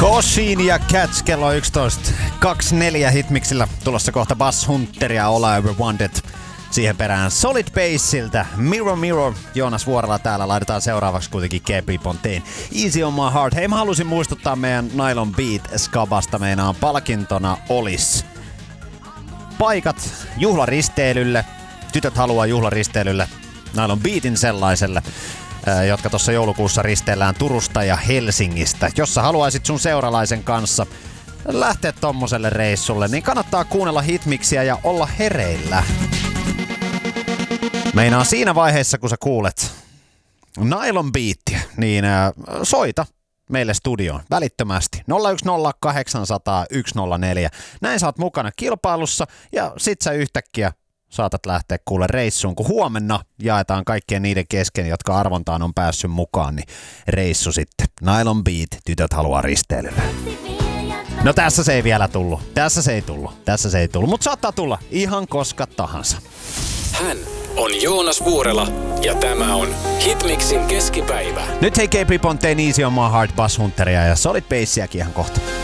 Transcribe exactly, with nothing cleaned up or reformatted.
Koshin ja Catch kello yksitoista kaksikymmentäneljä Hitmixillä tulossa kohta Bass Hunter ja All I Ever Wanted. Siihen perään Solid Bassiltä Mirror Mirror. Joonas Vuorela täällä. Laitetaan seuraavaksi kuitenkin Capri Ponteen Easy on my heart. Hei, mä halusin muistuttaa meidän Nylon Beat Skabasta. Meinaan palkintona olis paikat juhlaristeilylle. Tytöt haluaa juhlaristeilylle Nylon Beatin sellaiselle, jotka tuossa joulukuussa risteillään Turusta ja Helsingistä. Jos sä haluaisit sun seuralaisen kanssa lähteä tommoselle reissulle, niin kannattaa kuunnella Hitmixiä ja olla hereillä. Meinaa siinä vaiheessa, kun sä kuulet Nylon Beatia, niin soita meille studioon välittömästi nolla yksi nolla kahdeksan nolla nolla yksi nolla neljä. Näin sä oot mukana kilpailussa ja sit sä yhtäkkiä saatat lähteä kuule reissuun, kun huomenna jaetaan kaikkien niiden kesken, jotka arvontaan on päässyt mukaan, niin reissu sitten. Nylon Beat, tytöt haluaa risteilylle. No tässä se ei vielä tullut. Tässä se ei tullut. Tässä se ei tullut. Mutta saattaa tulla ihan koska tahansa. Hän on Joonas Vuorela ja tämä on Hitmixin keskipäivä. Nyt hei Capri Ponteen Easy on my heart, Bass Hunteria ja Solid Bassiakin ihan kohta.